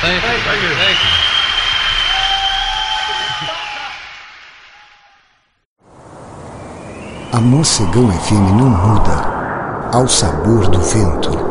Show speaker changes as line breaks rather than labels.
Thank you. Thank you.
A Mocegão FM não muda ao sabor do vento.